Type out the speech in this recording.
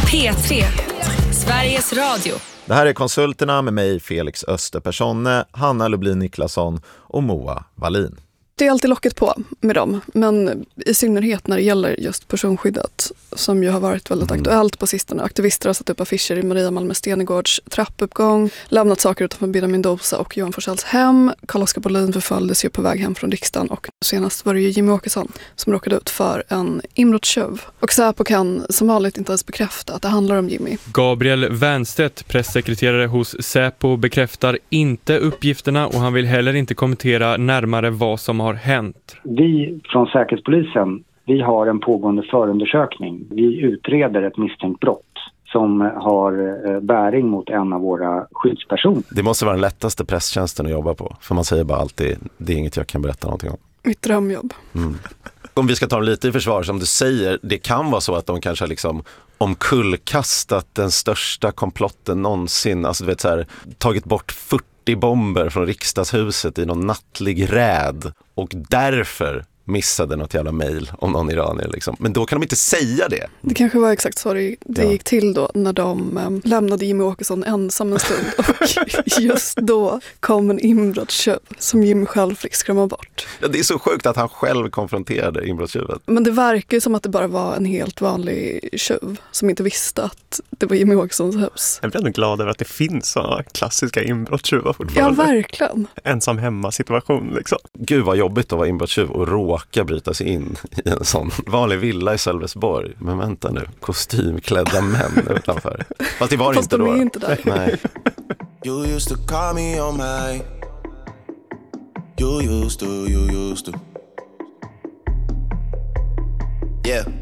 P3, Sveriges Radio. Det här är Konsulterna med mig, Felix Österpersonne, Hanna Lublin Niklasson och Moa Wallin. Det är alltid locket på med dem, men i synnerhet när det gäller just personskyddet som ju har varit väldigt aktuellt på sistone. Aktivister har satt upp affischer i Maria Malmö Stenegårds trappuppgång, lämnat saker utanför Benjamin Mendoza och Johan Forssells hem. Carl-Oskar Bohlin förföljdes ju på väg hem från riksdagen och senast var det ju Jimmy Åkesson som råkade ut för en inbrottstjuv. Och Säpo kan som vanligt inte ens bekräfta att det handlar om Jimmy. Gabriel Wernstedt, pressekreterare hos Säpo, bekräftar inte uppgifterna och han vill heller inte kommentera närmare vad som har hänt. Vi från Säkerhetspolisen, vi har en pågående förundersökning. Vi utreder ett misstänkt brott som har bäring mot en av våra skyddspersoner. Det måste vara den lättaste presstjänsten att jobba på, för man säger bara alltid, det är inget jag kan berätta någonting om. Mitt drömjobb. Om vi ska ta lite i försvar, som du säger, det kan vara så att de kanske liksom omkullkastat den största komplotten någonsin, alltså du vet så här, tagit bort 40 bomber från riksdagshuset i någon nattlig räd och därför missade något jävla mejl om någon iranier liksom. Men då kan de inte säga det. Det kanske var exakt så det gick till då när de lämnade Jimmy Åkesson ensam en stund och just då kom en inbrottstjuv som Jimmy själv fick skrämma bort. Ja, det är så sjukt att han själv konfronterade inbrottstjuven. Men det verkar ju som att det bara var en helt vanlig tjuv som inte visste att det var Jimmy Åkessons hus. Jag blir ändå glad över att det finns sådana klassiska inbrottstjuvar fortfarande. Ja, verkligen. Ensam hemma situation liksom. Gud vad jobbigt att vara inbrottstjuv och råka bryta sig in i en sån vanlig villa i Sölvesborg. Men vänta nu, kostymklädda män utanför. Fast det var Fast inte de då. är inte där. Nej. You used to call me on my. You used to. Yeah.